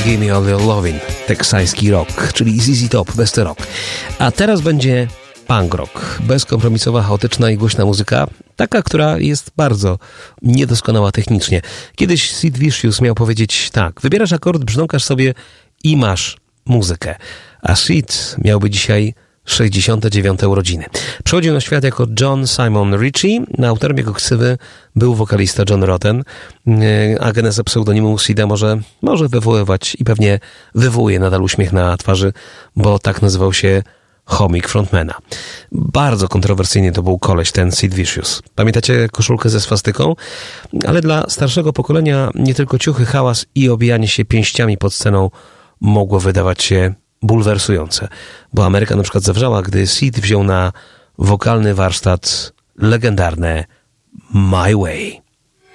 Give Me All Your Lovin', teksański rock, czyli ZZ Top, West Rock. A teraz będzie punk rock, bezkompromisowa, chaotyczna i głośna muzyka, taka, która jest bardzo niedoskonała technicznie. Kiedyś Sid Vicious miał powiedzieć tak: wybierasz akord, brzdąkasz sobie i masz muzykę. A Sid miałby dzisiaj 69. urodziny. Przychodził na świat jako John Simon Ritchie. Autorem jego ksywy był wokalista John Rotten, a geneza pseudonimu Sida może wywoływać i pewnie wywołuje nadal uśmiech na twarzy, bo tak nazywał się chomik frontmana. Bardzo kontrowersyjnie to był koleś, ten Sid Vicious. Pamiętacie koszulkę ze swastyką? Ale dla starszego pokolenia nie tylko ciuchy, hałas i obijanie się pięściami pod sceną mogło wydawać się bulwersujące, bo Ameryka na przykład zawrzała, gdy Sid wziął na wokalny warsztat legendarne My Way.